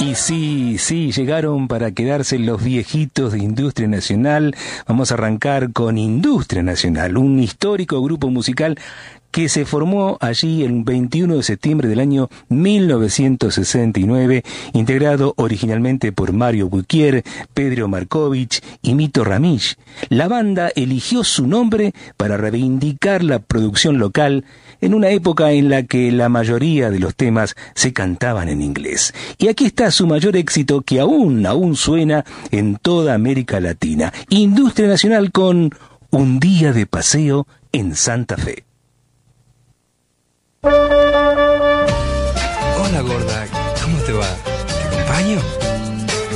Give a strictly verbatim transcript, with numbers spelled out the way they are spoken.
Y sí, sí, llegaron para quedarse los viejitos de Industria Nacional. Vamos a arrancar con Industria Nacional, un histórico grupo musical que se formó allí el veintiuno de septiembre del año mil novecientos sesenta y nueve, integrado originalmente por Mario Buquier, Pedro Markovich y Mito Ramich. La banda eligió su nombre para reivindicar la producción local en una época en la que la mayoría de los temas se cantaban en inglés. Y aquí está su mayor éxito que aún, aún suena en toda América Latina. Industria Nacional con Un día de paseo en Santa Fe. Hola gorda, ¿cómo te va? ¿Te acompaño?